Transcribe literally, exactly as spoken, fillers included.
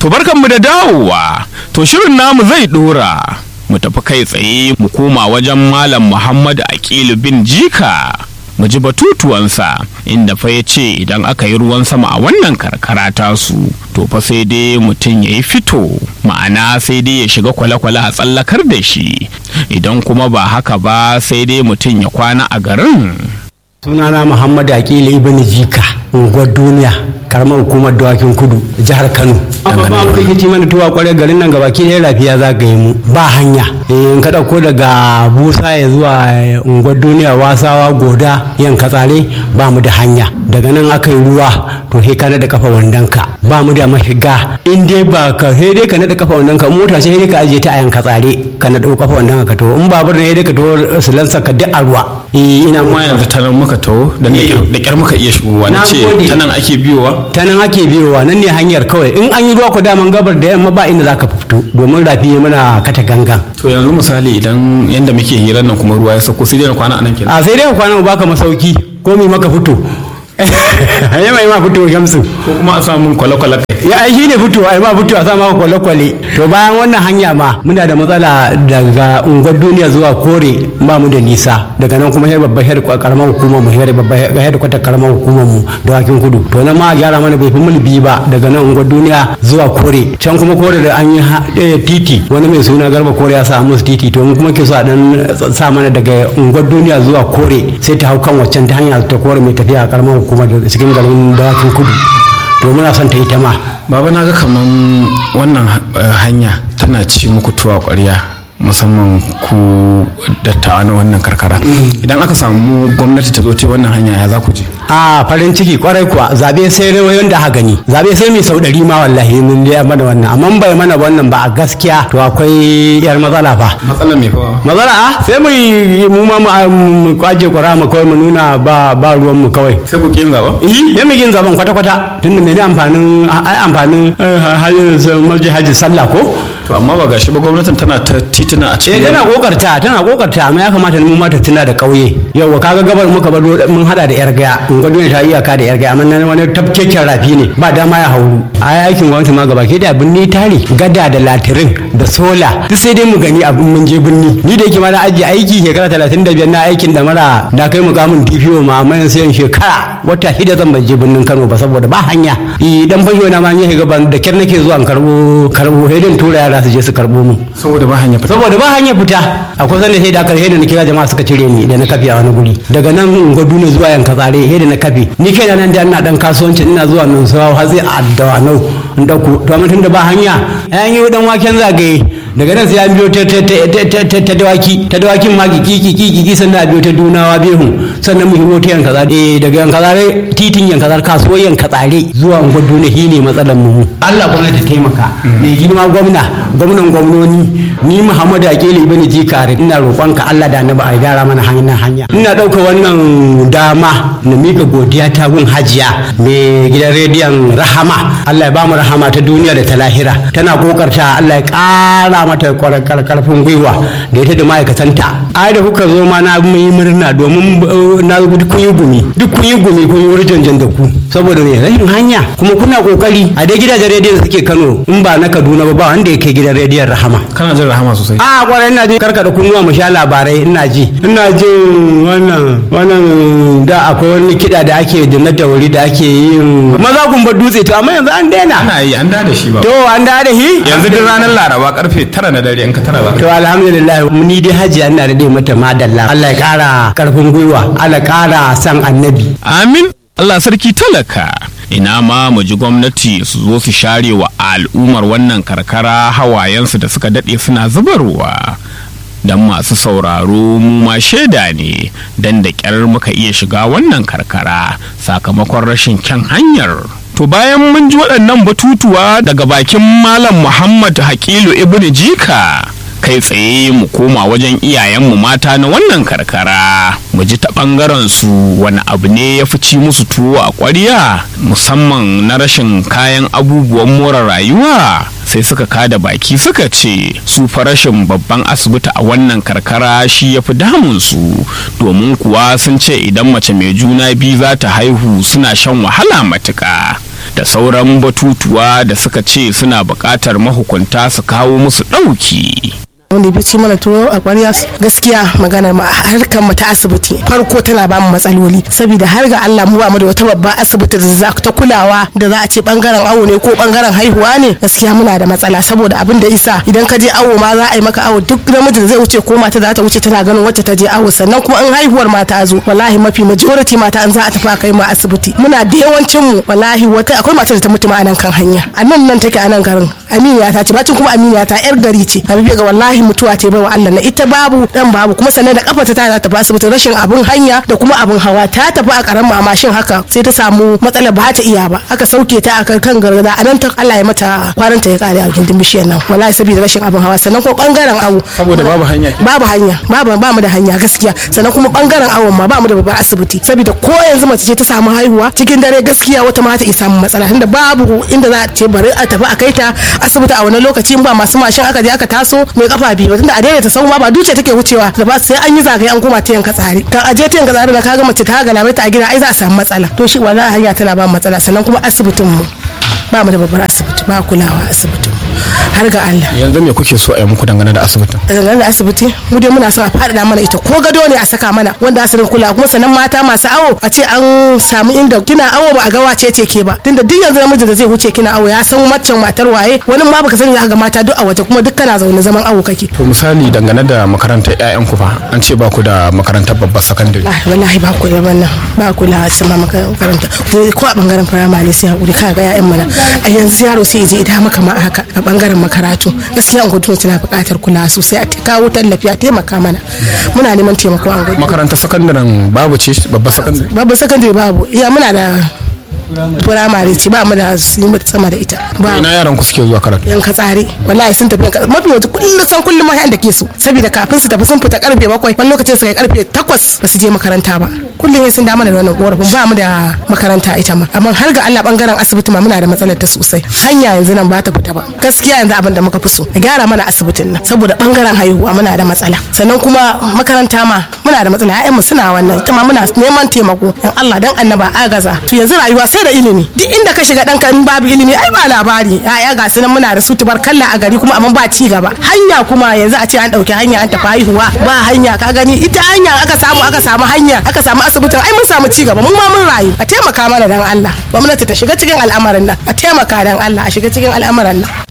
To barkanmu da dawowa, to shirin namu zai dora mu tafi kai tsaye mu koma wajen Malam Muhammad Aqilu bin Jika mu ji batutuwansa inda fa ya ce idan aka yi ruwan sama a wannan karkara tasu to fa sai dai mutum ya yi fito, ma'ana sai dai ya shiga kwale-kwale a tsallakar da shi, idan kuma ba haka ba sai dai mutum ya kwana a garin. Sunana Muhammad Aqilu ibn Jika, unguwar Duniya, karamar hukumar Dawakin Kudu, jihar Kano. Amma ba mu kike mana tuwa kwarai garin nan gabaki ɗaya lafiya za ga mu ba hanya. In ka dauko daga Busa ya zuwa unguwar Duniya, Wasawa, Goda, Yanka Tsare ba mu da hanya. Daga nan aka yi ruwa to he ka da kafa wandanka. Ba mu da mashiga. In dai ba ka he dai ka nada kafa wandanka, mota sai dai ka aje ta a Yanka Tsare ka nada kafa wandanka ka to. In babur ne dai ka to silansa ka duk a ruwa. Eh ina ma yanzu ta nan muka to da kyar muka iya shigowa na ce ta nan ake biyowa ta nan ake biyowa nan ne hanyar kawai. In an yi ruwa ko daman gabar da yamma ba inda zaka fito domin rafi muna kata gangan. To yanzu misali idan yanda muke hirar nan kuma ruwa ya sauko sai dai na kwana anan kenan. A sai dai ka kwana mu baka masauki ko mi maka fito ai mai ma fito Shamsu ko kuma a samu kwale-kwale ya ai shine fito ai ma fito a samu kwale-kwale. To bayan wannan hanya ma muna da matsala daga unguwar Duniya zuwa Kore ba mu da nisa, daga nan kuma sai babbar head karamar hukumar mu sai babbar head kwata karamar hukumar mu Dawakin Kudu. To nan ma a gyara mana bai fi mil biyu ba daga nan unguwar Duniya zuwa Kore. Can kuma Kore da an yi titi wani mai suna Garba Kore ya sa musu titi, to mun kuma ke so a dan sa mana daga unguwar Duniya zuwa Kore sai ta hau kan waccan ta hanya ta Kore mai tafiya a karamar hukumar da cikin garin Dawakin Kudu. To muna son ta yi ta ma. Baba na ga kaman wannan hanya tana ci muku tuwa ƙwarya, musamman ku dattawa na wannan karkara. Idan aka samu gwamnati ta zo ta wannan hanya ya za ku je? A farin ciki kwarai kuwa, zabe sai rawayon da haka gani, zabe sai mai sau ɗari ma wallahi mun dai mana wannan, amma bai mana wannan ba a gaskiya to akwai yar matsala fa. Matsala me fa? Matsala a sai mu mu ma mu kwaje kwara mu kawai mu nuna ba ba ruwan mu kawai. Sai ku kin zaba? Eh, ya mu kin zaban kwata kwata tunda me ne amfanin ai amfanin hajji hajji sallah ko? To amma ba gashi ba gwamnatin tana ta titina a cikin. Eh tana kokarta tana kokarta amma ya kamata mu ma ta tuna da kauye. Yauwa kaga gabar muka bar mun hada da yar gaya. Gwamnati ta iyaka da yar gaya amma nan wani tafkeken rafi ne ba dama ya hauru. Ai aikin gwamnati ma gaba ke da binni tare gada da latirin da sola duk sai dai mu gani abin mun je binni. Ni da yake ma na ajiye aiki shekara talatin da biyar na aikin da mara da kai mukamin D P O ma amma yanzu yan shekara wata shida zan ban je binnin Kano ba saboda ba hanya. Eh dan fasho na ma ne shiga ban da kyar nake zuwa karbo karbo hedin tura yara su je su karbo mu saboda ba hanya fita saboda ba hanya fita akwai sanda sai da karshe da na kira jama'a suka cire ni da na kafi a wani guri daga nan Gwaduna zuwa Yanka Tsare sai da na kafi ni kai da nan da ina dan kasuwanci ina zuwa nan sawa hatsi a Dawanau in dauko to amma tunda ba hanya an yi dan waken zagaye daga nan sai an biyo ta ta ta dawaki ta dawakin ma kiki kiki kiki sannan a biyo ta Dunawa Behu sannan mu hibo ta Yanka Tsare daga Yanka Tsare titin Yanka Tsare kasuwar Yanka Tsare zuwa Gwaduna shine matsalar mu Allah gwamnati ta taimaka mai girma gwamna gwamnan gwamnoni ni Muhammadu Aqilu ibn Jika ina roƙonka Allah da annabi a gyara mana hanyar hanya ina ɗauka wannan dama na mika godiya ta gun hajiya mai gidan rediyon Rahama Allah ya ba mu rahama ta duniya da ta lahira tana kokarta Allah ya ƙara mata karfin gwiwa da ita da ma'aikatanta ai da kuka zo ma na yi murna domin na duk kun yi gumi duk kun yi gumi kun yi wurjanjan da ku saboda ne rashin hanya kuma kuna kokari a dai gidajen rediyon suke Kano in ba na Kaduna ba ba wanda yake gidan rediyon Rahama. Kana jin Rahama sosai? A kwarai ina jin karkada kunnuwa mu sha labarai ina ji. Ina jin wannan wannan da akwai wani kiɗa da ake da na tauri da ake yin maza gumbar dutse to amma yanzu an daina. Ana yi an da da shi ba. To an da da shi? Yanzu duk ranar Laraba karfe tara na dare in ka tara ba. To alhamdulillah ni dai hajiya ina da dai mata madalla. Allah ya kara karfin gwiwa. Allah ya kara san annabi. Amin. Allah sarki talaka. Ina ma mu ji gwamnati su zo su share wa al'ummar wannan karkara hawayensu da suka daɗe suna zubarwa don masu sauraro mu ma shaida ne don da ƙyar muka iya shiga wannan karkara sakamakon rashin kyan hanyar. To bayan mun ji waɗannan batutuwa daga bakin Malam Muhammad Aqilu ibn Jika kai tsaye mu koma wajen iyayenmu mata na wannan karkara mu ji ta ɓangaren su wani abu ne ya fi ci musu tuwo a ƙwarya musamman na rashin kayan abubuwan more rayuwa sai suka kada baki suka ce su fa rashin babban asibiti a wannan karkara shi ya fi damun su domin kuwa sun ce idan mace mai juna biyu za ta haihu suna shan wahala matuƙa da sauran batutuwa da suka ce suna buƙatar mahukunta su kawo musu ɗauki. wanda ya ci mana tuwo a kwariya gaskiya maganar ma harkar mu ta asibiti farko tana ba mu matsaloli saboda har ga Allah mu ba mu da wata babba asibiti da za ta kulawa da za a ce bangaren awo ne ko bangaren haihuwa ne gaskiya muna da matsala saboda abin da isa idan ka je awo ma za a yi maka awo duk namijin zai wuce ko mata za ta wuce tana ganin wacce ta je awo sannan kuma in haihuwar mata zo wallahi mafi majority mata an za a tafi kai mu asibiti muna da yawancin mu wallahi wata akwai mata da ta mutu ma a nan kan hanya a nan nan take a nan garin aminiya ta ce bacin kuma aminiya ta yar gari ce habibi ga wallahi mutuwa ce baiwa Allah na ita babu dan babu kuma sannan da kafa ta ta tafi asibiti rashin abun hanya da kuma abun hawa ta tafi a karamin mashin haka sai ta samu matsala ba ta iya ba aka sauke ta a kan gargada a nan ta Allah ya mata kwaranta ya kare a gindin bishiyar nan wallahi saboda rashin abun hawa sannan ko bangaren awo saboda babu hanya babu hanya babu ba mu da hanya gaskiya sannan kuma bangaren awon ma ba mu da babban asibiti saboda ko yanzu mace ce ta samu haihuwa cikin dare gaskiya wata ma ta isa samu matsala tunda babu inda za ta ce bari a tafi a kai ta asibiti a wani lokaci ba masu mashin aka je aka taso mai kafa biyu tunda a daidaita sau ma ba duce take wucewa da ba sai an yi zagaye an koma ta yanka tsari kan aje ta yanka tsari da kaga mace ta gala mai ta a gida ai za a samu matsala to shi wallahi hanya tana ba matsala sannan kuma asibitin mu ba mu da babbar asibiti ba kulawa asibitin har ga Allah yanzu me kuke so a yi muku dangane da asibitin dangane da asibiti mu dai muna son a faɗaɗa mana ita ko gado ne a saka mana wanda asirin kula kuma sannan mata masu awo a ce an samu inda kina awo ba a ga wace ce ke ba tunda duk yanzu namijin da zai wuce kina awo ya san macen matar waye wani ma baka sani za ga mata duk a waje kuma duk kana zaune zaman awo kake to misali dangane da makarantar ƴaƴan ku fa an ce ba ku da makarantar babbar sakandare wallahi ba ku da wannan ba ku la sama makaranta ko a bangaren firamare sai hakuri ka ga ƴaƴan mana a yanzu yaro sai je idan maka ma haka a bangaren makaratu gaskiya an gudu tana buƙatar kula sosai a kawo tallafi a taimaka mana muna neman taimako an gudu makarantar sakandaren babu ce babbar sakandare babbar sakandare babu iya muna da firamare ce ba mu da sama da ita ba ina yaran ku suke zuwa karatu yanka tsare wallahi sun tafi mafi yanzu kullum san kullum ma da ke so saboda kafin su tafi sun fita karfe bakwai wani lokacin su kai karfe takwas ba su je makaranta ba kullum sun da mana da wannan korafin ba mu da makaranta ita ma amma har ga Allah bangaren asibiti ma muna da matsalar ta sosai hanya yanzu nan ba ta fita ba gaskiya yanzu abin da muka fi so a gyara mana asibitin nan saboda bangaren haihuwa muna da matsala sannan kuma makaranta ma muna da matsala ƴaƴan mu suna wannan ita ma muna neman taimako dan Allah dan annaba agaza to yanzu rayuwa sai da ilimi duk inda ka shiga ɗanka in babu ilimi ai ba labari ya'ya ga su nan muna da su tubarkalla a gari kuma amma ba ci gaba hanya kuma yanzu a ce an ɗauki hanya an tafi haihuwa ba hanya ka gani ita hanya aka samu aka samu hanya aka samu asibitin ai mun samu ci gaba mun ma mun rayu a taimaka mana dan Allah gwamnati ta shiga cikin al'amarin nan a taimaka dan Allah a shiga cikin al'amarin nan